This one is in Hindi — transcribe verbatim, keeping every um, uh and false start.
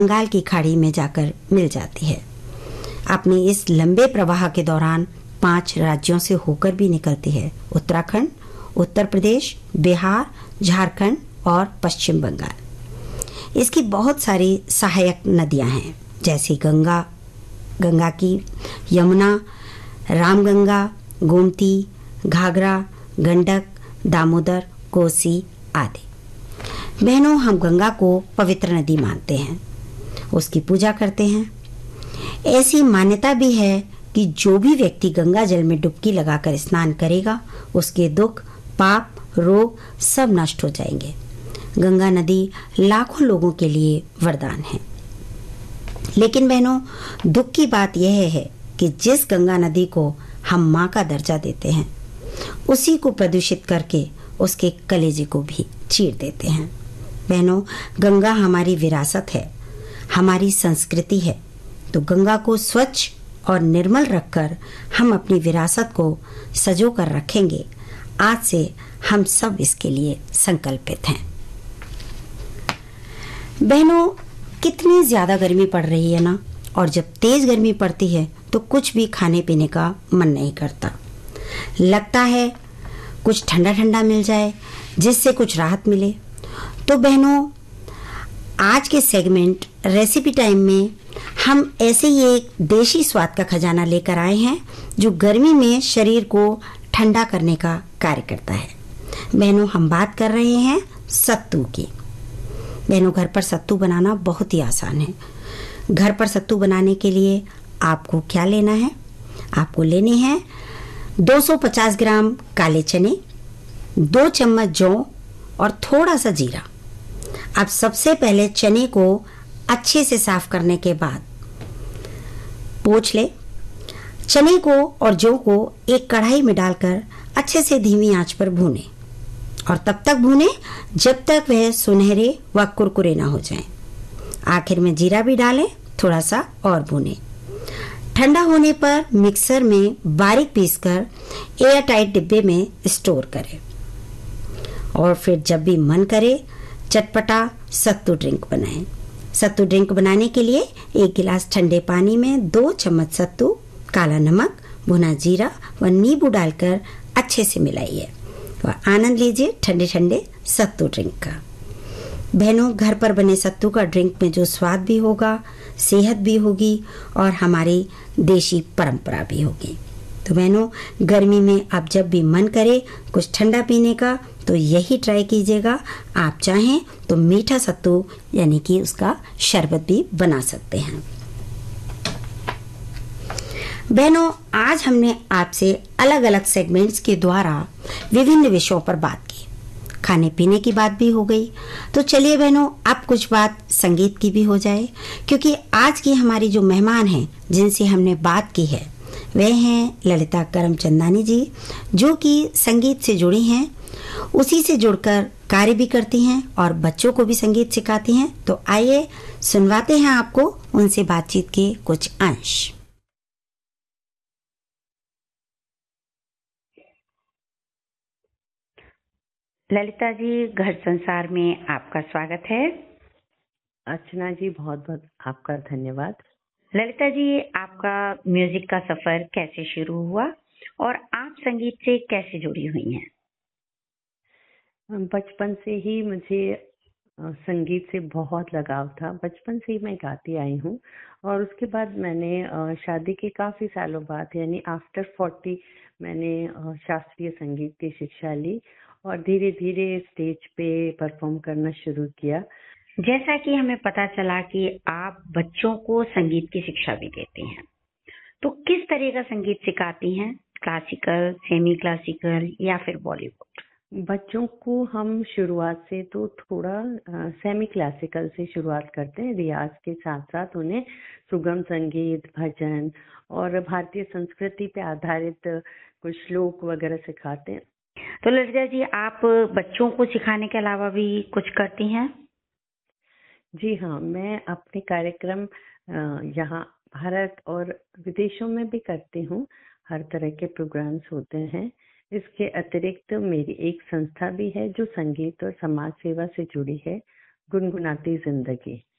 बंगाल की खाड़ी में जाकर मिल जाती है। अपने इस लंबे प्रवाह के दौरान पांच राज्यों से होकर भी निकलती है: उत्तराखंड, उत्तर प्रदेश, बिहार, झारखंड और पश्चिम बंगाल। इसकी बहुत सारी सहायक नदियां हैं, जैसे गंगा, गंगा की, यमुना, रामगंगा, गोमती, घाघरा, गंडक, दामोदर, कोसी आदि। बहनों, हम गंगा को पवित्र नदी मानते हैं, उसकी पूजा करते हैं। ऐसी मान्यता भी है कि जो भी व्यक्ति गंगा जल में डुबकी लगाकर स्नान करेगा, उसके दुख, पाप, रोग सब नष्ट हो जाएंगे। गंगा नदी लाखों लोगों के लिए वरदान है। लेकिन बहनों, दुख की बात यह है कि जिस गंगा नदी को हम माँ का दर्जा देते हैं, उसी को प्रदूषित करके उसके कलेजे को भी चीर देते हैं। बहनों, गंगा हमारी विरासत है, हमारी संस्कृति है, तो गंगा को स्वच्छ और निर्मल रखकर हम अपनी विरासत को सजो कर रखेंगे। आज से हम सब इसके लिए संकल्पित हैं। बहनों, कितनी ज्यादा गर्मी पड़ रही है ना, और जब तेज गर्मी पड़ती है तो कुछ भी खाने पीने का मन नहीं करता। लगता है कुछ ठंडा ठंडा मिल जाए जिससे कुछ राहत मिले। तो बहनों, आज के सेगमेंट रेसिपी टाइम में हम ऐसे ही एक देशी स्वाद का खजाना लेकर आए हैं जो गर्मी में शरीर को ठंडा करने का कार्य करता है। बहनों, हम बात कर रहे हैं सत्तू की। बहनों, घर पर सत्तू बनाना बहुत ही आसान है। घर पर सत्तू बनाने के लिए आपको क्या लेना है? आपको लेने हैं दो सौ पचास ग्राम काले चने, दो चम्मच जौ और थोड़ा सा जीरा। अब सबसे पहले चने को अच्छे से साफ करने के बाद पोंछ ले। चने को और जौ को एक कढ़ाई में डालकर अच्छे से धीमी आंच पर भूने, और तब तक भूने जब तक वह सुनहरे व कुरकुरे ना हो जाएं। आखिर में जीरा भी डालें, थोड़ा सा और भूने। ठंडा होने पर मिक्सर में बारीक पीसकर एयर टाइट डिब्बे में स्टोर करें, और फिर जब भी मन करे चटपटा सत्तू ड्रिंक बनाएं। सत्तू ड्रिंक बनाने के लिए एक गिलास ठंडे पानी में दो चम्मच सत्तू, काला नमक, भुना जीरा व नींबू डालकर अच्छे से मिलाइए और आनंद लीजिए ठंडे ठंडे सत्तू ड्रिंक का। बहनों, घर पर बने सत्तू का ड्रिंक में जो स्वाद भी होगा, सेहत भी होगी और हमारी देशी परंपरा भी होगी। तो बहनों, गर्मी में आप जब भी मन करे कुछ ठंडा पीने का, तो यही ट्राई कीजिएगा। आप चाहें तो मीठा सत्तू यानी कि उसका शरबत भी बना सकते हैं। बहनों, आज हमने आपसे अलग अलग सेगमेंट्स के द्वारा विभिन्न विषयों पर बात की। खाने पीने की बात भी हो गई, तो चलिए बहनों, अब कुछ बात संगीत की भी हो जाए, क्योंकि आज की हमारी जो मेहमान हैं जिनसे हमने बात की है, वे हैं ललिता करमचंदानी जी, जो कि संगीत से जुड़ी हैं, उसी से जुड़कर कार्य भी करती हैं और बच्चों को भी संगीत सिखाती हैं। तो आइए सुनवाते हैं आपको उनसे बातचीत के कुछ अंश। ललिता जी, घर संसार में आपका स्वागत है। अर्चना जी, बहुत बहुत आपका धन्यवाद। ललिता जी, आपका म्यूजिक का सफर कैसे शुरू हुआ और आप संगीत से कैसे जुड़ी हुई हैं? बचपन से ही मुझे संगीत से बहुत लगाव था। बचपन से ही मैं गाती आई हूँ, और उसके बाद मैंने शादी के काफी सालों बाद यानी आफ्टर फोर्टी मैंने शास्त्रीय संगीत की शिक्षा ली और धीरे धीरे स्टेज पे परफॉर्म करना शुरू किया। जैसा कि हमें पता चला कि आप बच्चों को संगीत की शिक्षा भी देती हैं, तो किस तरह का संगीत सिखाती हैं? क्लासिकल, सेमी क्लासिकल या फिर बॉलीवुड? बच्चों को हम शुरुआत से तो थोड़ा सेमी क्लासिकल से शुरुआत करते हैं। रियाज के साथ साथ उन्हें सुगम संगीत, भजन और भारतीय संस्कृति पे आधारित कुछ श्लोक वगैरह सिखाते हैं। तो ललिता जी, आप बच्चों को सिखाने के अलावा भी कुछ करती हैं? जी हाँ, मैं अपने कार्यक्रम यहाँ भारत और विदेशों में भी करती हूँ। हर तरह के प्रोग्राम्स होते हैं। इसके अतिरिक्त मेरी एक संस्था भी है जो संगीत और समाज सेवा से जुड़ी है, गुनगुनाती जिंदगी।